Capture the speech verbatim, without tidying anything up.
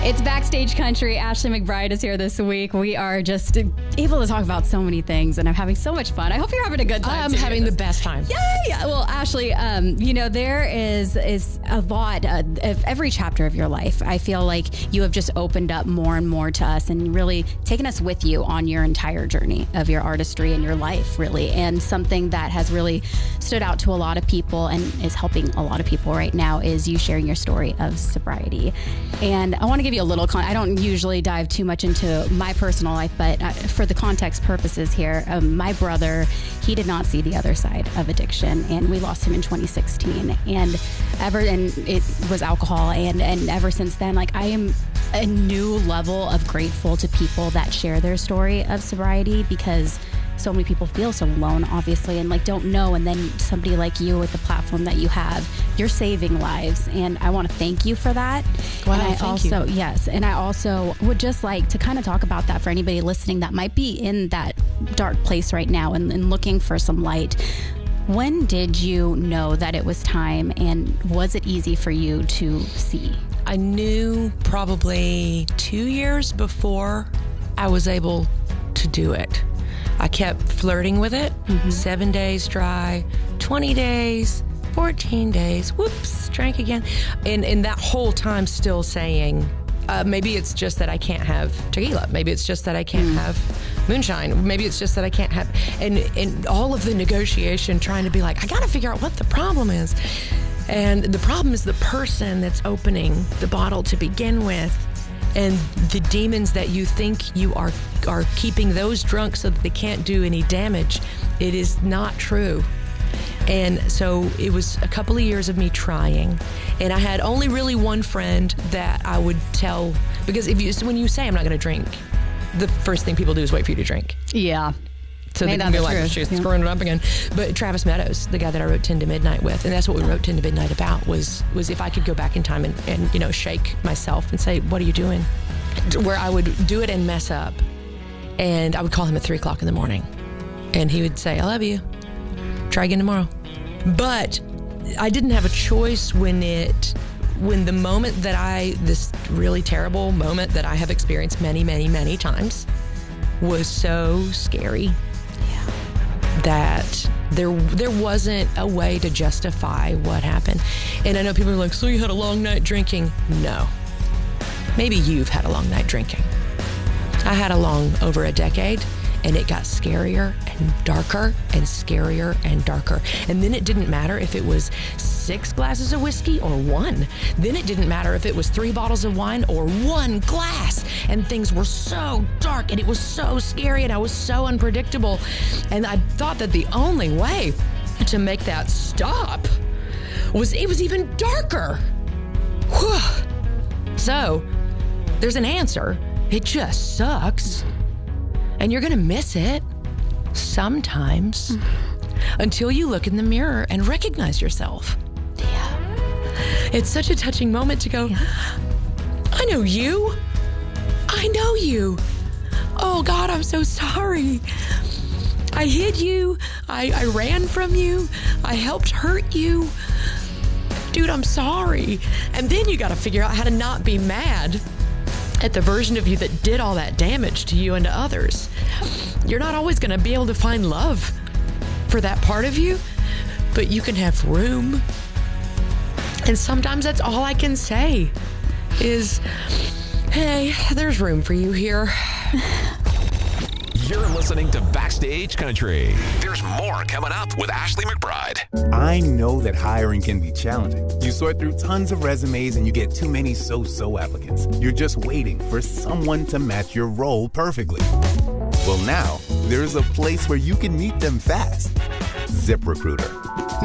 It's Backstage Country. Ashley McBryde is here this week. We are just able to talk about so many things, and I'm having so much fun. I hope you're having a good time. I'm too. having the best time. Yay! Well, Ashley, um, you know, there is is a lot uh, of every chapter of your life. I feel like you have just opened up more and more to us and really taken us with you on your entire journey of your artistry and your life, really. And something that has really stood out to a lot of people and is helping a lot of people right now is you sharing your story of sobriety. And I want to give you a little con- I don't usually dive too much into my personal life, but uh, for the context purposes here, um, my brother, he did not see the other side of addiction, and we lost him in twenty sixteen. And ever, and it was alcohol, and and ever since then, like, I am a new level of grateful to people that share their story of sobriety, because so many people feel so alone, obviously, and like don't know. And then somebody like you with the platform that you have, you're saving lives. And I want to thank you for that. Wow, and I thank also, you. yes. And I also would just like to kind of talk about that for anybody listening that might be in that dark place right now and, and looking for some light. When did you know that it was time, and was it easy for you to see? I knew probably two years before I was able to do it. I kept flirting with it. Mm-hmm. Seven days dry, twenty days, fourteen days, whoops, drank again. And, and that whole time still saying, uh, maybe it's just that I can't have tequila. Maybe it's just that I can't mm. have moonshine. Maybe it's just that I can't have, and, and all of the negotiation trying to be like, I got to figure out what the problem is. And the problem is the person that's opening the bottle to begin with. And the demons that you think you are are keeping those drunk so that they can't do any damage, it is not true. And so it was a couple of years of me trying. And I had only really one friend that I would tell, because if you when you say I'm not going to drink, the first thing people do is wait for you to drink. Yeah. So they can be like, she's yeah. screwing it up again. But Travis Meadows, the guy that I wrote ten to Midnight with, and that's what we wrote ten to Midnight about, was was if I could go back in time and, and you know, shake myself and say, what are you doing? Where I would do it and mess up. And I would call him at three o'clock in the morning. And he would say, I love you. Try again tomorrow. But I didn't have a choice when it, when the moment that I, this really terrible moment that I have experienced many, many, many times was so scary. That there there wasn't a way to justify what happened. And I know people are like, so you had a long night drinking? No. Maybe you've had a long night drinking. I had a long over a decade, and it got scarier and darker and scarier and darker. And then it didn't matter if it was six glasses of whiskey or one. Then it didn't matter if it was three bottles of wine or one glass. And things were so dark, and it was so scary, and I was so unpredictable. And I thought that the only way to make that stop was it was even darker. Whew. So there's an answer. It just sucks. And you're going to miss it sometimes mm-hmm. until you look in the mirror and recognize yourself. Yeah. It's such a touching moment to go, yeah. I know you. I know you. Oh, God, I'm so sorry. I hid you. I, I ran from you. I helped hurt you. Dude, I'm sorry. And then you got to figure out how to not be mad at the version of you that did all that damage to you and to others. You're not always going to be able to find love for that part of you, but you can have room. And sometimes that's all I can say is, hey, there's room for you here. You're listening to Backstage Country. There's more coming up with Ashley McBryde. I know that hiring can be challenging. You sort through tons of resumes and you get too many so-so applicants. You're just waiting for someone to match your role perfectly. Well, now, there's a place where you can meet them fast. ZipRecruiter.